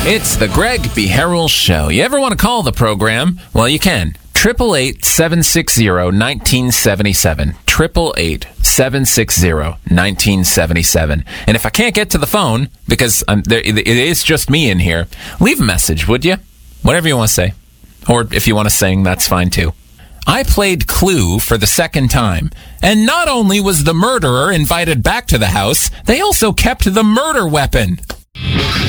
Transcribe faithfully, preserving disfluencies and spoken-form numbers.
It's the Greg B. Harrell Show. You ever want to call the program? Well, you can. eight eight eight, seven six zero, one nine seven seven. eight eight eight, seven six zero, one nine seven seven. And if I can't get to the phone, because I'm, there, it is just me in here, leave a message, would you? Whatever you want to say. Or if you want to sing, that's fine too. I played Clue for the second time, and not only was the murderer invited back to the house, they also kept the murder weapon.